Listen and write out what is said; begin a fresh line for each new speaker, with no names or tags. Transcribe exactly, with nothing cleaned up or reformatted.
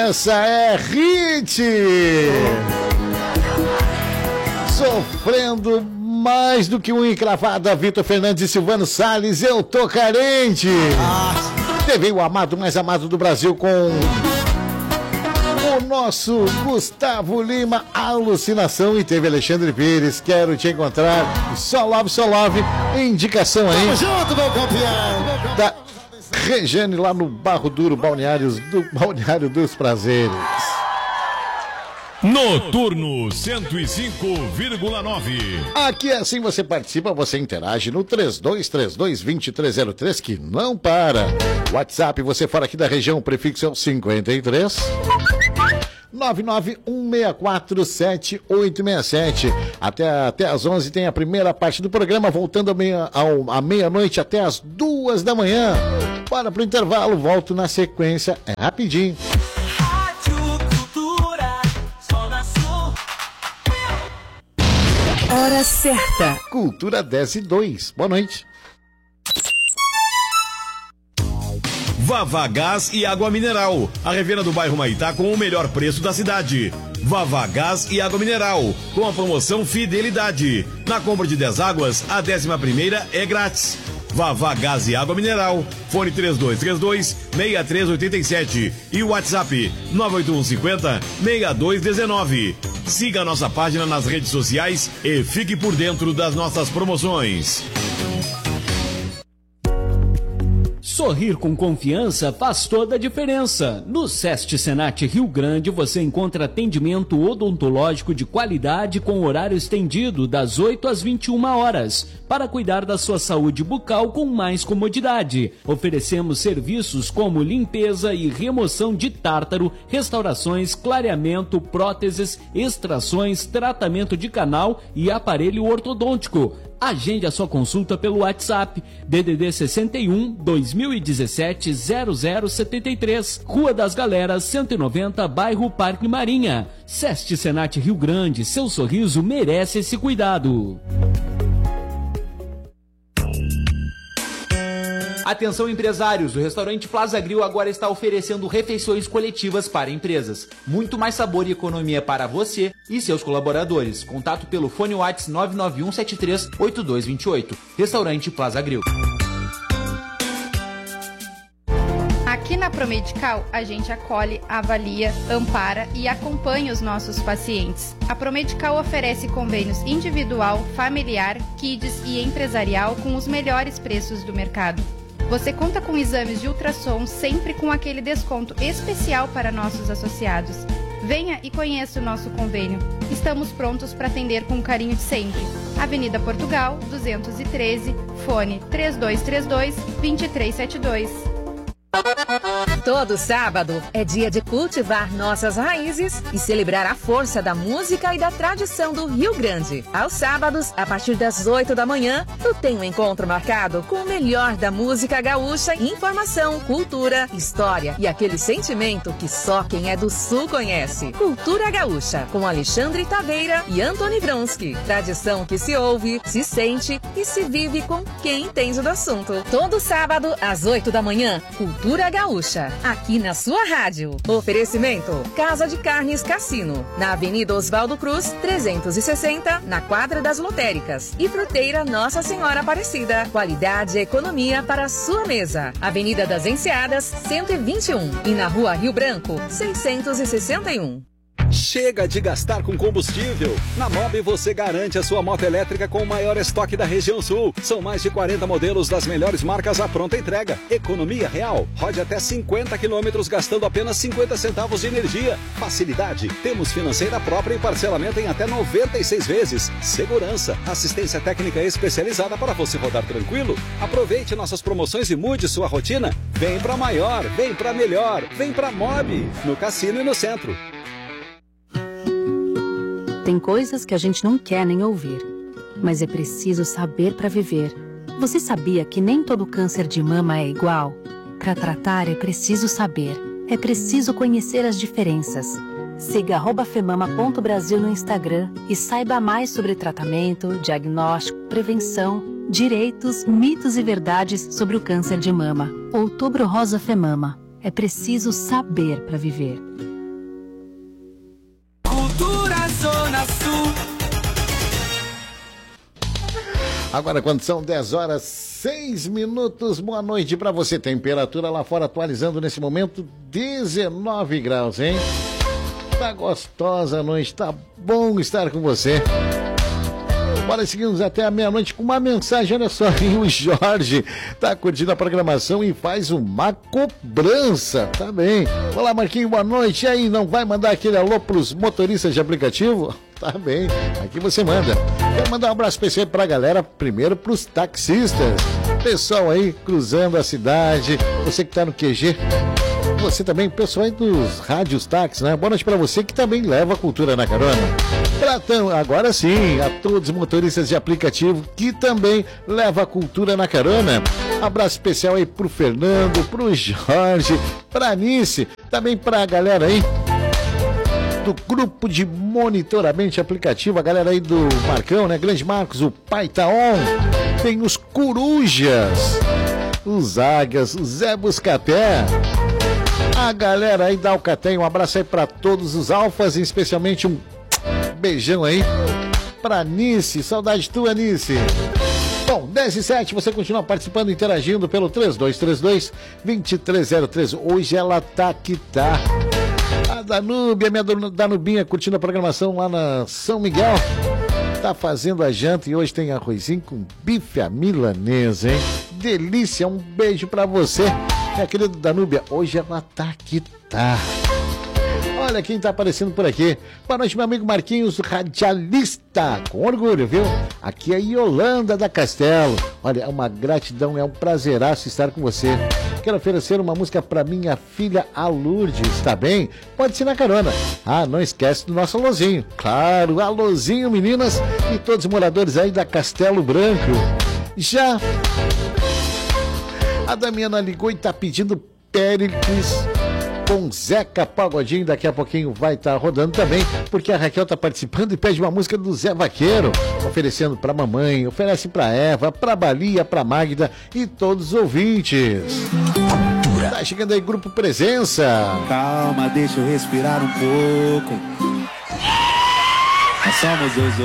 essa é hit! Sofrendo mais do que um encravada, Vitor Fernandes e Silvano Salles, eu tô carente! T V o amado mais amado do Brasil com o nosso Gustavo Lima, Alucinação, e teve Alexandre Pires, Quero Te Encontrar, Só Love, Só Love, indicação aí.
Tamo junto, meu campeão!
Da Rejane lá no Barro Duro, Balneários do Balneário dos Prazeres.
Noturno cento e cinco vírgula nove.
Aqui assim você participa, você interage no três dois três dois, dois três zero três, que não para. WhatsApp, você fora aqui da região, o prefixo é o cinquenta e três, nove nove um seis quatro sete oito seis sete. Até, até às onze tem a primeira parte do programa, voltando à meia, ao, à meia-noite até às duas da manhã. Bora pro intervalo, volto na sequência, é rapidinho.
Hora certa.
Cultura dez e dois. Boa noite.
Vavá Gás e Água Mineral. A revenda do bairro Maitá com o melhor preço da cidade. Vavá Gás e Água Mineral, com a promoção Fidelidade. Na compra de dez águas, a décima primeira é grátis. Vavá Gás e Água Mineral. Fone três dois três dois, seis três oito sete e o WhatsApp nove oito um cinco zero, seis dois um nove. Siga a nossa página nas redes sociais e fique por dentro das nossas promoções.
Sorrir com confiança faz toda a diferença. No SEST Senat Rio Grande você encontra atendimento odontológico de qualidade com horário estendido das oito às vinte e uma horas, para cuidar da sua saúde bucal com mais comodidade. Oferecemos serviços como limpeza e remoção de tártaro, restaurações, clareamento, próteses, extrações, tratamento de canal e aparelho ortodôntico. Agende a sua consulta pelo WhatsApp D D D sessenta e um, dois mil e dezessete, zero zero setenta e três, Rua das Galeras, cento e noventa, bairro Parque Marinha. SEST Senat Rio Grande, seu sorriso merece esse cuidado.
Atenção empresários, o restaurante Plaza Grill agora está oferecendo refeições coletivas para empresas. Muito mais sabor e economia para você e seus colaboradores. Contato pelo fone WhatsApp nove nove um sete três oito dois dois oito. Restaurante Plaza Grill.
Aqui na Promedical, a gente acolhe, avalia, ampara e acompanha os nossos pacientes. A Promedical oferece convênios individual, familiar, kids e empresarial com os melhores preços do mercado. Você conta com exames de ultrassom sempre com aquele desconto especial para nossos associados. Venha e conheça o nosso convênio. Estamos prontos para atender com o carinho de sempre. Avenida Portugal, duzentos e treze, fone três dois três dois, dois três sete dois.
Todo sábado é dia de cultivar nossas raízes e celebrar a força da música e da tradição do Rio Grande. Aos sábados, a partir das oito da manhã, tu tem um encontro marcado com o melhor da música gaúcha, informação, cultura, história e aquele sentimento que só quem é do Sul conhece. Cultura Gaúcha, com Alexandre Taveira e Antony Vronsky. Tradição que se ouve, se sente e se vive com quem entende do assunto. Todo sábado, às oito da manhã, Cultura Gaúcha, aqui na sua rádio. Oferecimento: Casa de Carnes Cassino, na Avenida Oswaldo Cruz, trezentos e sessenta, na Quadra das Lotéricas. E Fruteira Nossa Senhora Aparecida. Qualidade e economia para a sua mesa. Avenida das Enseadas, cento e vinte e um. E na Rua Rio Branco, seiscentos e sessenta e um.
Chega de gastar com combustível. Na Mob você garante a sua moto elétrica com o maior estoque da região sul. São mais de quarenta modelos das melhores marcas à pronta entrega. Economia real. Rode até cinquenta quilômetros gastando apenas cinquenta centavos de energia. Facilidade. Temos financeira própria e parcelamento em até noventa e seis vezes. Segurança. Assistência técnica especializada para você rodar tranquilo. Aproveite nossas promoções e mude sua rotina. Vem pra maior, vem pra melhor, vem pra Mob. No Cassino e no Centro.
Tem coisas que a gente não quer nem ouvir, mas é preciso saber para viver. Você sabia que nem todo câncer de mama é igual? Para tratar é preciso saber, é preciso conhecer as diferenças. Siga arroba femama ponto brasil no Instagram e saiba mais sobre tratamento, diagnóstico, prevenção, direitos, mitos e verdades sobre o câncer de mama. Outubro Rosa Femama. É preciso saber para viver.
Cultura Zona Sul.
Agora, quando são dez horas, seis minutos, boa noite pra você. Temperatura lá fora atualizando nesse momento, dezenove graus, hein? Tá gostosa a noite, tá bom estar com você. Bora seguimos até a meia-noite com uma mensagem, olha só, e o Jorge tá curtindo a programação e faz uma cobrança, tá bem. Olá, Marquinho, boa noite. E aí, não vai mandar aquele alô pros motoristas de aplicativo? Tá bem, aqui você manda. Quero mandar um abraço especial pra galera, primeiro pros taxistas. Pessoal aí cruzando a cidade, você que tá no Q G, você também, pessoal aí dos rádios táxi, né? Boa noite pra você que também leva a cultura na carona. Tratando, agora sim, a todos os motoristas de aplicativo que também leva a cultura na carona. Abraço especial aí pro Fernando, pro Jorge, pra Nice, também pra galera aí do grupo de monitoramento aplicativo, a galera aí do Marcão, né? Grande Marcos, o Pai tá on. Tem os Corujas, os Águias, o Zé Buscaté, a galera aí da Alcatem. Um abraço aí pra todos os alfas, e especialmente um beijão aí pra Nice. Saudade tua, Nice. Bom, dez e sete, você continua participando, interagindo pelo três dois três dois, dois três zero três. Hoje ela tá que tá. A Danúbia, minha Danubinha, curtindo a programação lá na São Miguel. Tá fazendo a janta e hoje tem arrozinho com bife à milanesa, hein? Delícia, um beijo pra você. Minha querida Danúbia, hoje ela tá que tá. Olha quem tá aparecendo por aqui. Boa noite, meu amigo Marquinhos, radialista. Com orgulho, viu? Aqui é Yolanda da Castelo. Olha, é uma gratidão, é um prazeraço estar com você. Quero oferecer uma música pra minha filha, a Lourdes, tá bem? Pode ser na carona. Ah, não esquece do nosso alôzinho. Claro, alôzinho, meninas e todos os moradores aí da Castelo Branco. Já a Damiana ligou e tá pedindo Péricles com Zeca Pagodinho. Daqui a pouquinho vai estar tá rodando também, porque a Raquel tá participando e pede uma música do Zé Vaqueiro, oferecendo pra mamãe, oferece pra Eva, pra Balia, pra Magda e todos os ouvintes. Tá chegando aí Grupo Presença.
Calma, deixa eu respirar um pouco. Nós somos os